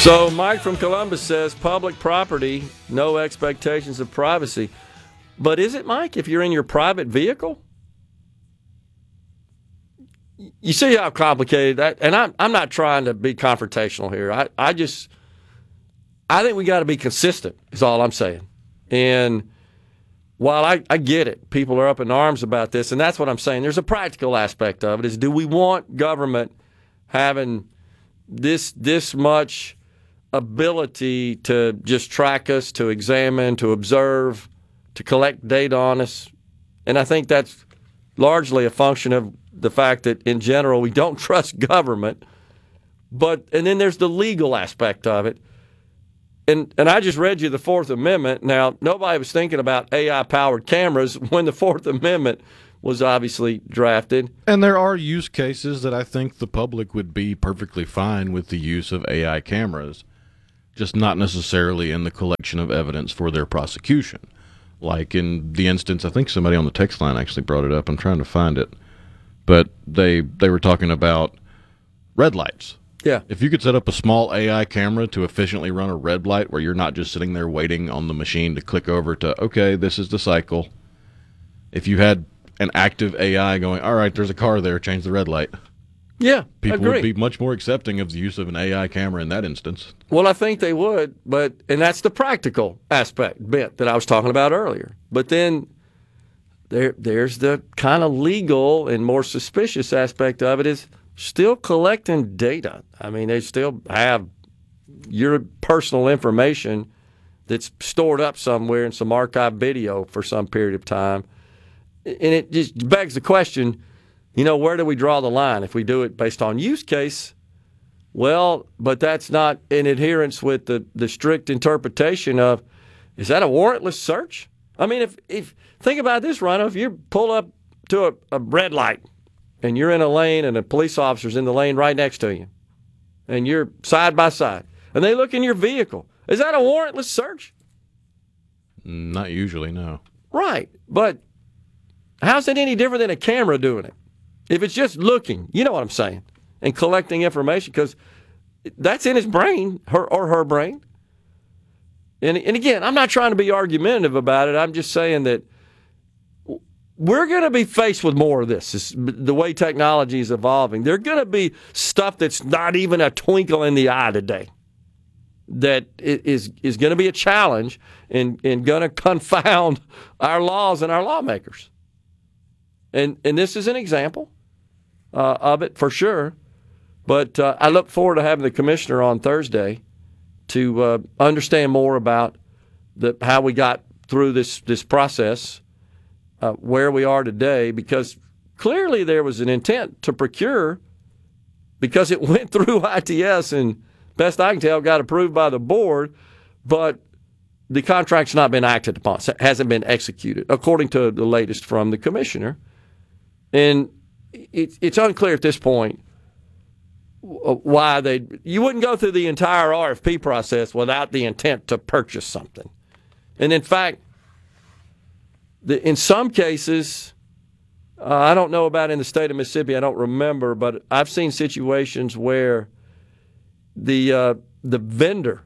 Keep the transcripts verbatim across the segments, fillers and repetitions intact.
So Mike from Columbus says public property, no expectations of privacy. But is it, Mike, if you're in your private vehicle? You see how complicated that, and I'm, I'm not trying to be confrontational here. I, I just, I think we got to be consistent is all I'm saying. And while I, I get it, people are up in arms about this, and that's what I'm saying. There's a practical aspect of it is, do we want government having this this much ability to just track us, to examine, to observe, to collect data on us? And I think that's largely a function of the fact that, in general, we don't trust government. But and then there's the legal aspect of it. And and I just read you the Fourth Amendment. Now, nobody was thinking about A I-powered cameras when the Fourth Amendment was obviously drafted. And there are use cases that I think the public would be perfectly fine with the use of A I cameras, just not necessarily in the collection of evidence for their prosecution. Like in the instance, I think somebody on the text line actually brought it up. I'm trying to find it. But they they were talking about red lights. Yeah. If you could set up a small A I camera to efficiently run a red light where you're not just sitting there waiting on the machine to click over to, okay, this is the cycle. If you had an active A I going, all right, there's a car there, change the red light. Yeah, People agree. would be much more accepting of the use of an A I camera in that instance. Well, I think they would, but and that's the practical aspect bit that I was talking about earlier. But then there there's the kind of legal and more suspicious aspect of it is still collecting data. I mean, they still have your personal information that's stored up somewhere in some archived video for some period of time. And it just begs the question, you know, where do we draw the line? If we do it based on use case, well, but that's not in adherence with the, the strict interpretation of, is that a warrantless search? I mean, if, if think about this, Rhino, if you pull up to a, a red light and you're in a lane and a police officer's in the lane right next to you and you're side by side and they look in your vehicle, is that a warrantless search? Not usually, no. Right, but how's it any different than a camera doing it? If it's just looking, you know what I'm saying, and collecting information, because that's in his brain, her or her brain. And, and again, I'm not trying to be argumentative about it. I'm just saying that we're going to be faced with more of this. It's the way technology is evolving. There's going to be stuff that's not even a twinkle in the eye today that is is going to be a challenge and, and going to confound our laws and our lawmakers. And and this is an example uh, of it for sure. But uh, I look forward to having the commissioner on Thursday to uh, understand more about the how we got through this this process, uh, where we are today, because clearly there was an intent to procure because it went through I T S and, best I can tell, got approved by the board, but the contract's not been acted upon, hasn't been executed, according to the latest from the commissioner. And it, it's unclear at this point why they you wouldn't go through the entire R F P process without the intent to purchase something. And in fact, the, in some cases, uh, I don't know about in the state of Mississippi, I don't remember, but I've seen situations where the uh, the vendor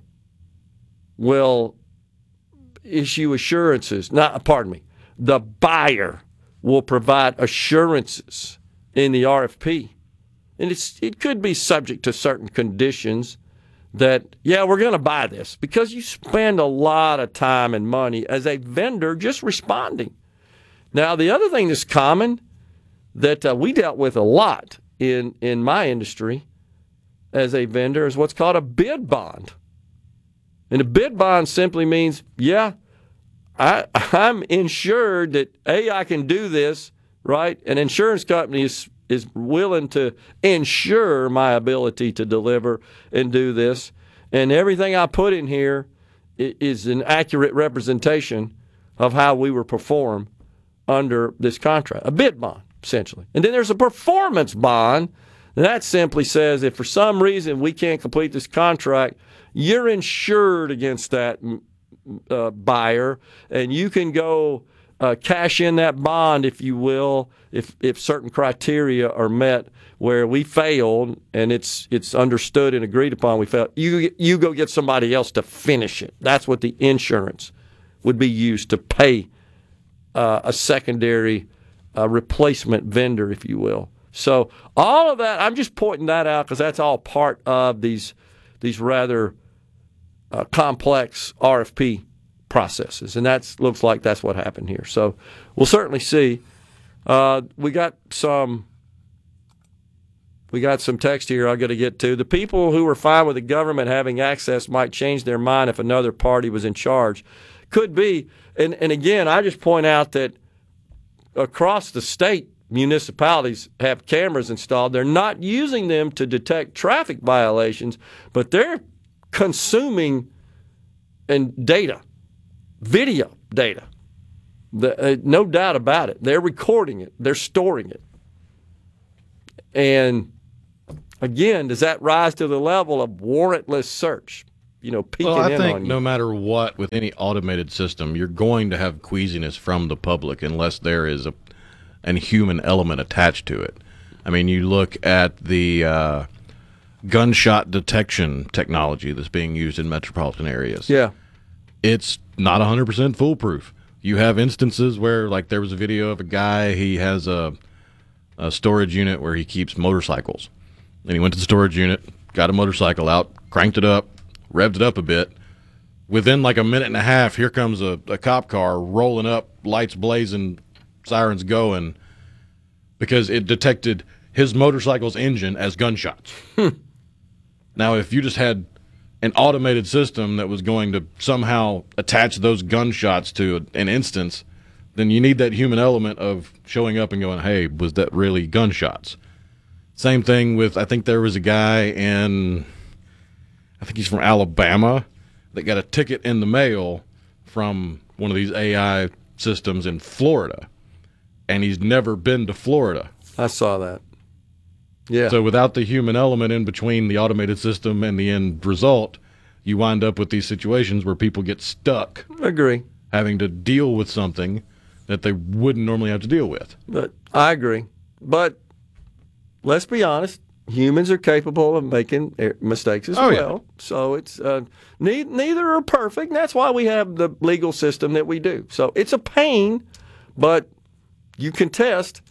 will issue assurances. Not, pardon me, the buyer will provide assurances in the R F P. And it's it could be subject to certain conditions that, yeah, we're going to buy this, because you spend a lot of time and money as a vendor just responding. Now, the other thing that's common that uh, we dealt with a lot in, in my industry as a vendor is what's called a bid bond. And a bid bond simply means, yeah, I, I'm insured that, A, I can do this, right? An insurance company is is willing to ensure my ability to deliver and do this. And everything I put in here is an accurate representation of how we will perform under this contract. A bid bond, essentially. And then there's a performance bond. And that simply says if for some reason we can't complete this contract, you're insured against that uh, buyer, and you can go uh, cash in that bond, if you will, if if certain criteria are met where we failed and it's it's understood and agreed upon we failed, you you go get somebody else to finish it. That's what the insurance would be used to pay uh, a secondary uh, replacement vendor, if you will. So all of that, I'm just pointing that out because that's all part of these these rather uh, complex R F P processes, and that looks like that's what happened here. So we'll certainly see. Uh, we got some. We got some text here I got to get to. The people who were fine with the government having access might change their mind if another party was in charge. Could be. And, and again, I just point out that across the state, municipalities have cameras installed. They're not using them to detect traffic violations, but they're consuming and data, video data. The, uh, no doubt about it. They're recording it. They're storing it. And again, does that rise to the level of warrantless search? You know, peeking well, I in think on you. no matter what, with any automated system, you're going to have queasiness from the public unless there is a an human element attached to it. I mean, you look at the uh, gunshot detection technology that's being used in metropolitan areas. Yeah. It's not one hundred percent foolproof. You have instances where, like, there was a video of a guy, he has a, a storage unit where he keeps motorcycles. And he went to the storage unit, got a motorcycle out, cranked it up, revved it up a bit. Within like a minute and a half, here comes a, a cop car rolling up, lights blazing, sirens going, because it detected his motorcycle's engine as gunshots. Now, if you just had an automated system that was going to somehow attach those gunshots to an instance, then you need that human element of showing up and going, hey, was that really gunshots? Same thing with, I think there was a guy in, I think he's from Alabama, that got a ticket in the mail from one of these A I systems in Florida, and he's never been to Florida. I saw that. Yeah. So without the human element in between the automated system and the end result, you wind up with these situations where people get stuck Agree. having to deal with something that they wouldn't normally have to deal with. But I agree. But let's be honest, humans are capable of making mistakes as Oh, yeah. well. So it's uh, ne- neither are perfect. That's why we have the legal system that we do. So it's a pain, but you can test.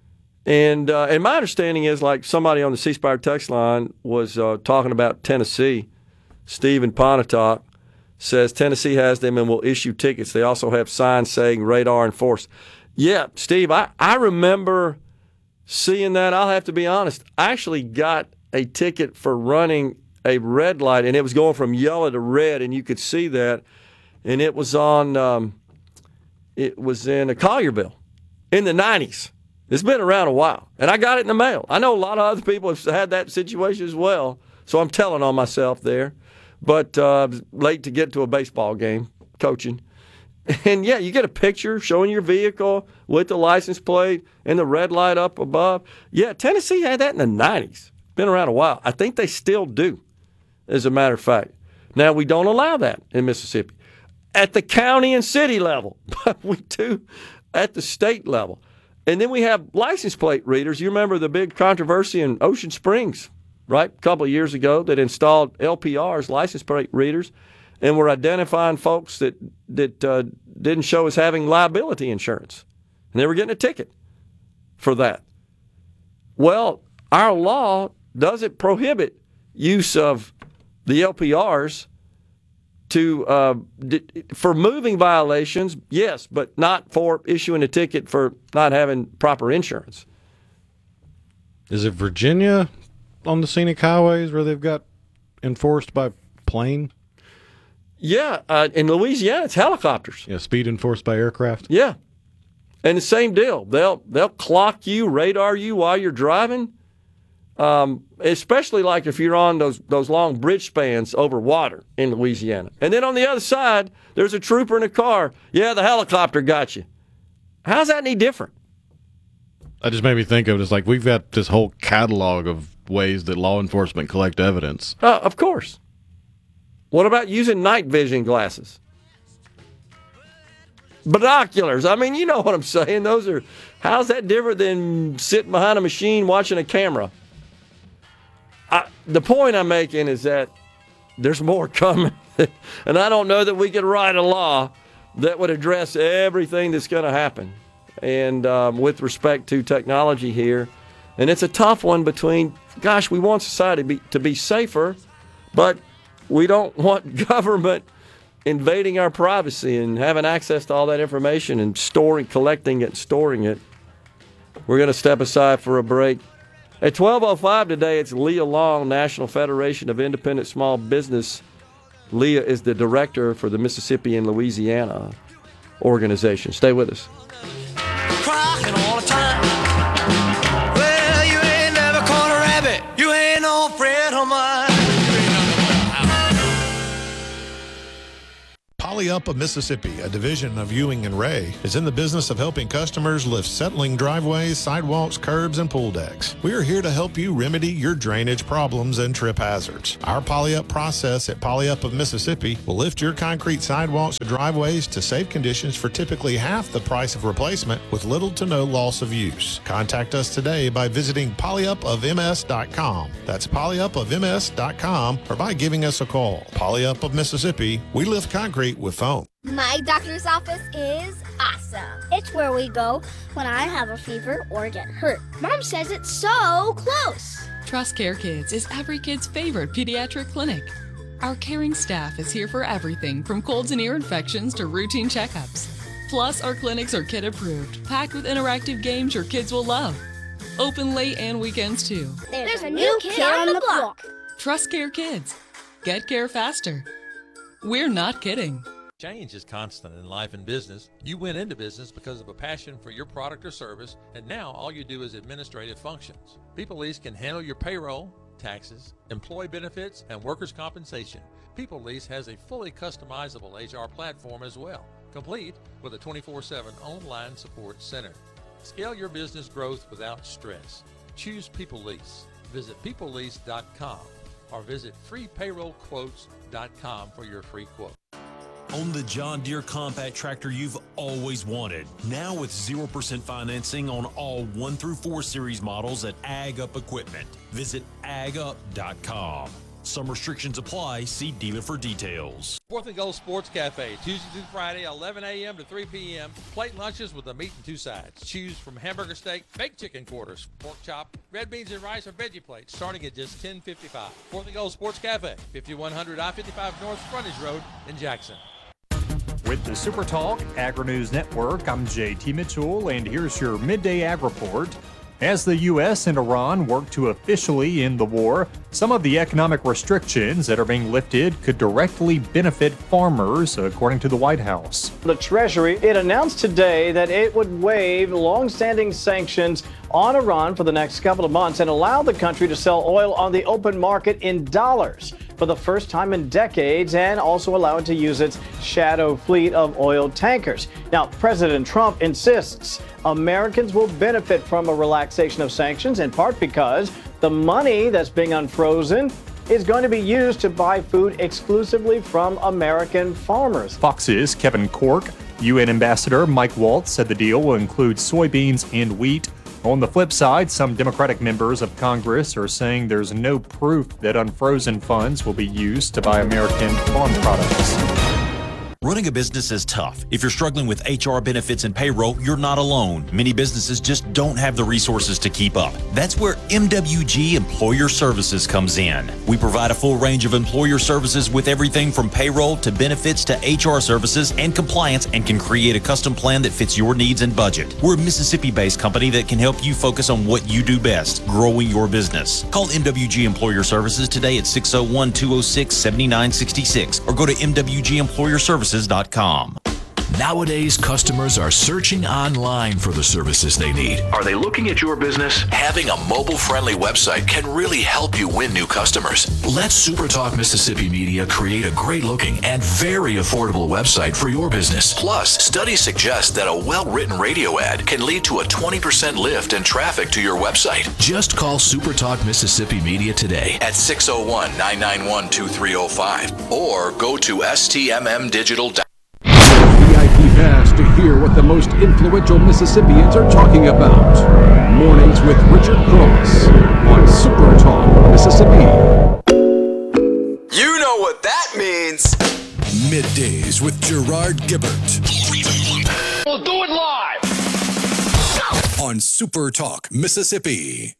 And uh, and my understanding is, like somebody on the C Spire text line was uh, talking about Tennessee. Steve in Pontotoc says Tennessee has them and will issue tickets. They also have signs saying radar enforced. Yeah, Steve, I, I remember seeing that. I'll have to be honest. I actually got a ticket for running a red light, and it was going from yellow to red, and you could see that. And it was on, um, it was in Collierville in the nineties. It's been around a while, and I got it in the mail. I know a lot of other people have had that situation as well, so I'm telling on myself there. But uh, I was late to get to a baseball game, coaching. And, yeah, you get a picture showing your vehicle with the license plate and the red light up above. Yeah, Tennessee had that in the nineties. Been around a while. I think they still do, as a matter of fact. Now, we don't allow that in Mississippi at the county and city level, but we do at the state level. And then we have license plate readers. You remember the big controversy in Ocean Springs, right, a couple of years ago, that installed L P Rs, license plate readers, and were identifying folks that, that uh, didn't show as having liability insurance. And they were getting a ticket for that. Well, our law doesn't prohibit use of the L P Rs to uh, d- for moving violations, yes, but not for issuing a ticket for not having proper insurance. Is it Virginia on the scenic highways where they've got enforced by plane? Yeah, uh, in Louisiana, it's helicopters. Yeah, speed enforced by aircraft? Yeah, and the same deal. They'll they'll clock you, radar you while you're driving. Um, especially like if you're on those those long bridge spans over water in Louisiana. And then on the other side, there's a trooper in a car. Yeah, the helicopter got you. How's that any different? That just made me think of it as like we've got this whole catalog of ways that law enforcement collect evidence. Uh, of course. What about using night vision glasses? binoculars. I mean, you know what I'm saying. Those are, how's that different than sitting behind a machine watching a camera? I, the point I'm making is that there's more coming. And I don't know that we could write a law that would address everything that's going to happen. And um, with respect to technology here, and it's a tough one between, gosh, we want society to be, to be safer, but we don't want government invading our privacy and having access to all that information and storing, collecting it, and storing it. We're going to step aside for a break. At twelve oh five today, it's Leah Long, National Federation of Independent Small Business. Leah is the director for the Mississippi and Louisiana organization. Stay with us. Crying all the time. Well, you ain't never caught a rabbit. You ain't no friend of mine. PolyUp of Mississippi, a division of Ewing and Ray, is in the business of helping customers lift settling driveways, sidewalks, curbs, and pool decks. We are here to help you remedy your drainage problems and trip hazards. Our PolyUp process at PolyUp of Mississippi will lift your concrete sidewalks or driveways to safe conditions for typically half the price of replacement with little to no loss of use. Contact us today by visiting polyup of m s dot com. That's polyup of m s dot com or by giving us a call. PolyUp of Mississippi, we lift concrete with foam. My doctor's office is awesome. It's where we go when I have a fever or get hurt. Mom says it's so close. Trust Care Kids is every kid's favorite pediatric clinic. Our caring staff is here for everything from colds and ear infections to routine checkups. Plus, our clinics are kid approved, packed with interactive games your kids will love. Open late and weekends too. There's, There's a new kid, kid on the block. Trust Care Kids. Get care faster. We're not kidding. Change is constant in life and business. You went into business because of a passion for your product or service, and now all you do is administrative functions. PeopleLease can handle your payroll, taxes, employee benefits, and workers' compensation. PeopleLease has a fully customizable H R platform as well, complete with a twenty-four seven online support center. Scale your business growth without stress. Choose PeopleLease. Visit people lease dot com or visit free payroll quotes dot com for your free quote. Own the John Deere compact tractor you've always wanted. Now with zero percent financing on all one through four series models at Ag Up Equipment. Visit ag up dot com. Some restrictions apply. See dealer for details. Fourth and Goal Sports Cafe, Tuesday through Friday, eleven a.m. to three p.m. Plate lunches with a meat and two sides. Choose from hamburger steak, baked chicken quarters, pork chop, red beans and rice, or veggie plates, starting at just ten fifty-five. Fourth and Goal Sports Cafe, fifty-one hundred I fifty-five North Frontage Road in Jackson. With the Super Talk Agri-News Network, I'm J T Mitchell, and here's your midday ag report. As the U S and Iran work to officially end the war, some of the economic restrictions that are being lifted could directly benefit farmers, according to the White House. The Treasury, it announced today that it would waive long-standing sanctions on Iran for the next couple of months and allow the country to sell oil on the open market in dollars for the first time in decades, and also allow it to use its shadow fleet of oil tankers. Now, President Trump insists Americans will benefit from a relaxation of sanctions, in part because the money that's being unfrozen is going to be used to buy food exclusively from American farmers. Fox's Kevin Corke, U N Ambassador Mike Waltz said the deal will include soybeans and wheat. On the flip side, some Democratic members of Congress are saying there's no proof that unfrozen funds will be used to buy American farm products. Running a business is tough. If you're struggling with H R benefits and payroll, you're not alone. Many businesses just don't have the resources to keep up. That's where M W G Employer Services comes in. We provide a full range of employer services with everything from payroll to benefits to H R services and compliance, and can create a custom plan that fits your needs and budget. We're a Mississippi-based company that can help you focus on what you do best, growing your business. Call M W G Employer Services today at six oh one, two oh six, seven nine six six or go to m w g employer services dot com. Nowadays, customers are searching online for the services they need. Are they looking at your business? Having a mobile-friendly website can really help you win new customers. Let SuperTalk Mississippi Media create a great-looking and very affordable website for your business. Plus, studies suggest that a well-written radio ad can lead to a twenty percent lift in traffic to your website. Just call SuperTalk Mississippi Media today at six oh one, nine nine one, two three oh five or go to S T M M digital dot com. V I P podcast to hear what the most influential Mississippians are talking about. Mornings with Richard Cross on Super Talk Mississippi. You know what that means. Middays with Gerard Gibbert. We'll do it live On Super Talk Mississippi.